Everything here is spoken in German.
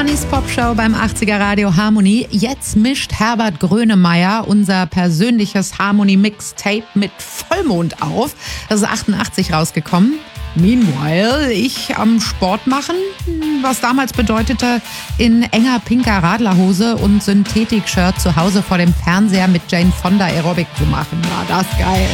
Sonnys Popshow beim 80er Radio Harmony. Jetzt mischt Herbert Grönemeyer unser persönliches Harmony-Mixtape mit Vollmond auf. Das ist 88 rausgekommen. Meanwhile, ich am Sport machen, was damals bedeutete, in enger pinker Radlerhose und Synthetik-Shirt zu Hause vor dem Fernseher mit Jane Fonda Aerobic zu machen. War das geil.